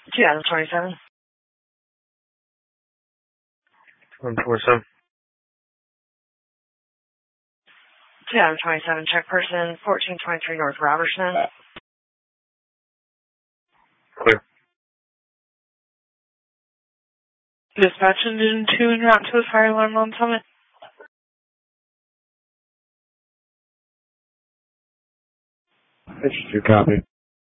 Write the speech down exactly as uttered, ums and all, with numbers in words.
two thousand twenty-seven. one forty-seven. two thousand twenty-seven, check person, fourteen twenty-three North Robertson. Clear. Dispatch engine two en route to the fire alarm on Summit. Engine two, copy.